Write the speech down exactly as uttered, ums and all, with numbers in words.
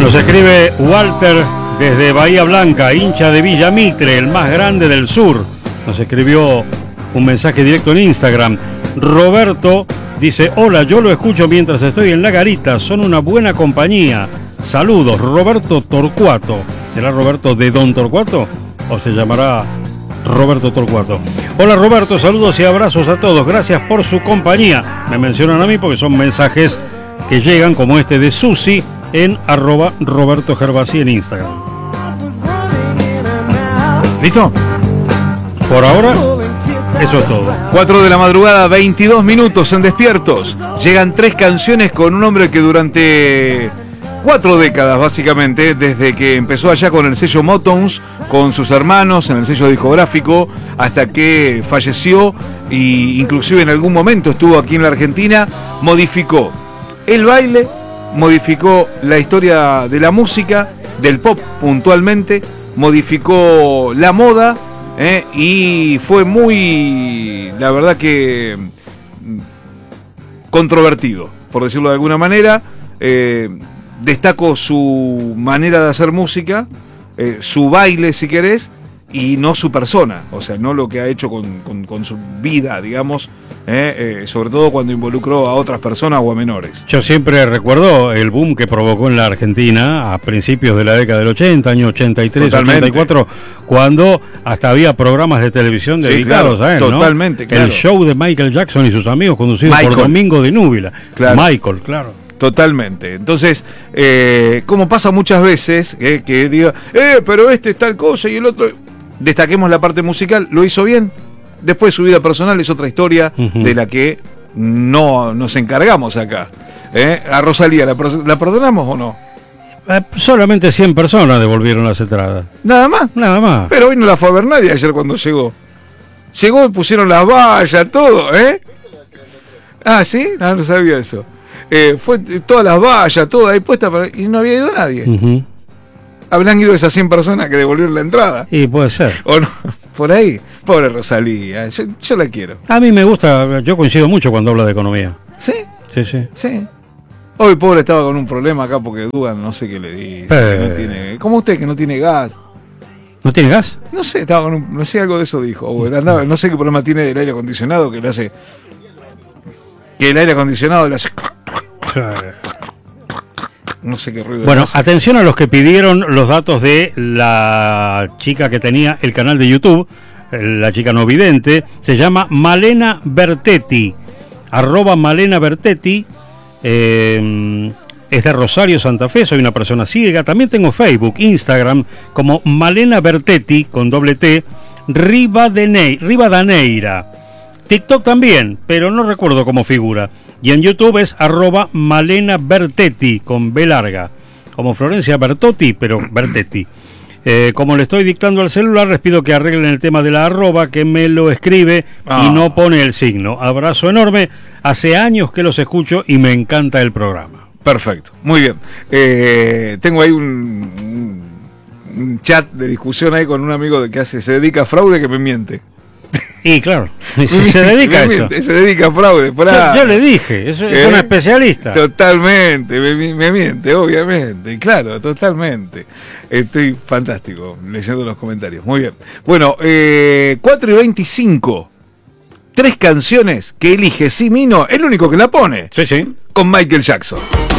Nos escribe Walter desde Bahía Blanca, hincha de Villa Mitre, el más grande del sur. Nos escribió un mensaje directo en Instagram. Roberto dice: hola, yo lo escucho mientras estoy en la garita, son una buena compañía. Saludos, Roberto Torcuato. ¿Será Roberto de Don Torcuato o se llamará Roberto Torcuato? Hola Roberto, saludos y abrazos a todos, gracias por su compañía. Me mencionan a mí porque son mensajes que llegan como este de Susi en arroba Roberto Gervasi en Instagram. ¿Listo? Por ahora, eso es todo. cuatro de la madrugada, veintidós minutos en Despiertos. Llegan tres canciones con un hombre que durante cuatro décadas, básicamente, desde que empezó allá con el sello Motown, con sus hermanos en el sello discográfico, hasta que falleció e inclusive en algún momento estuvo aquí en la Argentina, modificó el baile, modificó la historia de la música, del pop puntualmente, modificó la moda, eh, y fue muy, la verdad que controvertido, por decirlo de alguna manera. eh, Destaco su manera de hacer música, eh, su baile, si querés, y no su persona. O sea, no lo que ha hecho con, con, con su vida, digamos, eh, eh, sobre todo cuando involucró a otras personas o a menores. Yo siempre recuerdo el boom que provocó en la Argentina a principios de la década del ochenta, año ochenta y tres, Totalmente. ochenta y cuatro, cuando hasta había programas de televisión dedicados, sí, claro, a él, ¿no? totalmente, claro. El show de Michael Jackson y sus amigos, conducido Michael. por Domingo de Núbila. Claro. Michael, claro. Totalmente. Entonces, eh, como pasa muchas veces, eh, que diga, eh, pero este es tal cosa y el otro. Destaquemos la parte musical, lo hizo bien. Después su vida personal es otra historia, uh-huh, de la que no nos encargamos acá. ¿Eh? A Rosalía, ¿la, ¿la perdonamos o no? Eh, solamente cien personas devolvieron las entradas. ¿Nada más? Nada más. Pero hoy no la fue a ver nadie ayer cuando llegó. Llegó y pusieron las vallas, todo, ¿eh? Ah, ¿sí? No, no sabía eso. Eh, fue todas las vallas, todo ahí puesta, para, y no había ido nadie. Uh-huh. Habrán ido esas cien personas que devolvieron la entrada. Y puede ser. O no, por ahí. Pobre Rosalía, yo, yo la quiero. A mí me gusta, yo coincido mucho cuando habla de economía. ¿Sí? Sí, sí. Sí. Hoy pobre estaba con un problema acá porque Dugan no sé qué le dice. Eh. Que no tiene, ¿cómo usted que no tiene gas? ¿No tiene gas? No sé, estaba con un, no sé, algo de eso dijo. O andaba, no sé qué problema tiene del aire acondicionado que le hace. Que el aire acondicionado le hace. No sé qué ruido. Bueno, atención a los que pidieron los datos de la chica que tenía el canal de YouTube, la chica no vidente, se llama Malena Bertetti, arroba Malena Bertetti, eh, es de Rosario, Santa Fe, soy una persona ciega, también tengo Facebook, Instagram, como Malena Bertetti, con doble T, Rivadene- Rivadaneira, TikTok también, pero no recuerdo cómo figura. Y en YouTube es arroba Malena Bertetti, con B larga, como Florencia Bertotti, pero Bertetti. Eh, como le estoy dictando al celular, les pido que arreglen el tema de la arroba, que me lo escribe ah. y no pone el signo. Abrazo enorme, hace años que los escucho y me encanta el programa. Perfecto, muy bien. Eh, tengo ahí un, un chat de discusión ahí con un amigo de que hace, se dedica a fraude, que me miente. Y claro, se, se dedica a eso. Se dedica a fraude. Yo, yo le dije, es, es eh, un especialista. Totalmente, me, me miente, obviamente. Claro, totalmente. Estoy fantástico leyendo los comentarios. Muy bien. Bueno, eh, cuatro y veinticinco. Tres canciones que elige Simino, el único que la pone. Sí, sí. Con Michael Jackson.